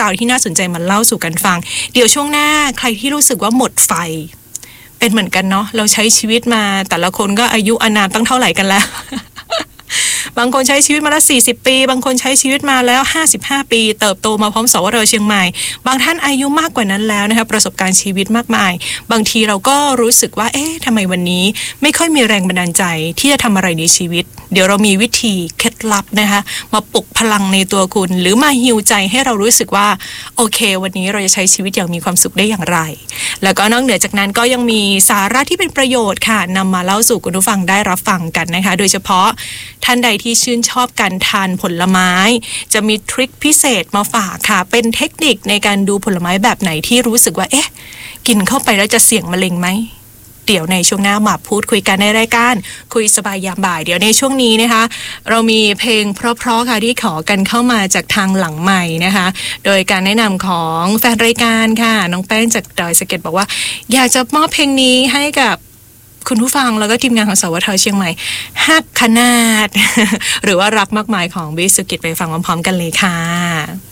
าวที่น่าสนใจมาเล่าสู่กันฟังเดี๋ยวช่วงหน้าใครที่รู้สึกว่าหมดไฟเป็นเหมือนกันเนาะเราใช้ชีวิตมาแต่ละคนก็อายุอานามตั้งเท่าไหร่กันแล้ว บางคนใช้ชีวิตมาแล้ว40ปีบางคนใช้ชีวิตมาแล้ว55ปีเติบโตมาพร้อมสวทเชียงใหม่บางท่านอายุมากกว่านั้นแล้วนะคะประสบการณ์ชีวิตมากมายบางทีเราก็รู้สึกว่าทำไมวันนี้ไม่ค่อยมีแรงบันดาลใจที่จะทำอะไรในชีวิตเดี๋ยวเรามีวิธีเคล็ดลับนะคะมาปลุกพลังในตัวคุณหรือมาฮีลใจให้เรารู้สึกว่าโอเควันนี้เราจะใช้ชีวิตอย่างมีความสุขได้อย่างไรแล้วก็นอกเหนือจากนั้นก็ยังมีสาระที่เป็นประโยชน์ค่ะนำมาเล่าสู่คุณผู้ฟังได้รับฟังกันนะคะโดยเฉพาะท่านใดที่ชื่นชอบการทานผลไม้จะมีทริคพิเศษมาฝากค่ะเป็นเทคนิคในการดูผลไม้แบบไหนที่รู้สึกว่ากินเข้าไปแล้วจะเสี่ยงมะเร็งไหมเดี๋ยวในช่วงหน้ามาพูดคุยกันในรายการคุยสบายยามบ่ายเดี๋ยวในช่วงนี้นะคะเรามีเพลงเพราะๆค่ะที่ขอกันเข้ามาจากทางหลังใหม่นะคะโดยการแนะนำของแฟนรายการค่ะน้องแป้งจากดอยสะเก็ดบอกว่าอยากจะมอบเพลงนี้ให้กับคุณผู้ฟังแล้วก็ทีมงานของสวทเชียงใหม่ฮักขนาด หรือว่ารักมากมายของบิสุกิจไปฟังพร้อมๆกันเลยค่ะ